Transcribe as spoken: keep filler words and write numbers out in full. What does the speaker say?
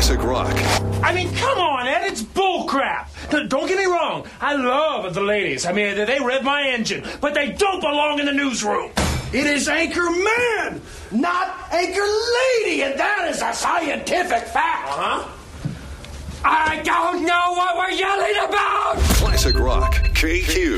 Classic rock. I mean, come on, Ed, it's bullcrap. Don't get me wrong. I love the ladies. I mean, they rev my engine, but they don't belong in the newsroom. It is Anchor Man, not Anchor Lady, and that is a scientific fact. Uh-huh. I don't know what we're yelling about. Classic rock. K Q.